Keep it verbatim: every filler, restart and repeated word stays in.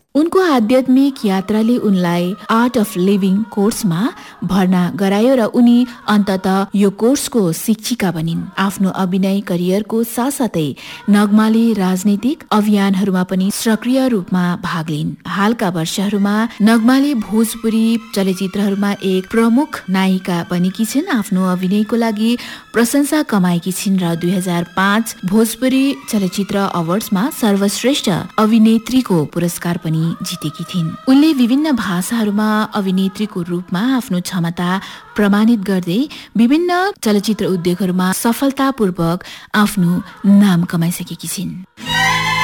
उनको आध्यात्मिक यात्राले उनलाई आर्ट अफ लिभिङ कोर्समा भर्ना गरायो र उनी अन्ततः यो कोर्सको शिक्षिका बनिन्। आफ्नो अभिनय करियरको साथसाथै नगमाले राजनीतिक अभियानहरूमा पनि सक्रिय रूपमा भाग लिन्। हालका वर्षहरूमा नगमाले भोजपुरी चलचित्रहरूमा एक प्रमुख नायिका बनेकी छिन्। आफ्नो अभिनयको लागि प्रशंसा कमाएकी छिन् र दुई हजार पाँच भोजपुरी चलचित्र अवार्ड्समा सर्वश्रेष्ठ अभिनेत्रीको पुरस्कार पनि जितेकी थिइन्। उनले विभिन्न भाषाहरूमा अभिनेत्रीको रूपमा आफ्नो क्षमता प्रमाणित गर्दै विभिन्न चलचित्र उद्योगहरूमा सफलतापूर्वक आफ्नो नाम कमाइसकेकी छिन्।